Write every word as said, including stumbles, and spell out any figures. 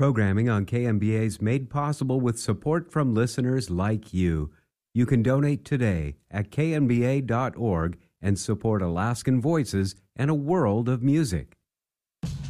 Programming on K M B A is made possible with support from listeners like you. You can donate today at K M B A dot org and support Alaskan Voices and a world of music.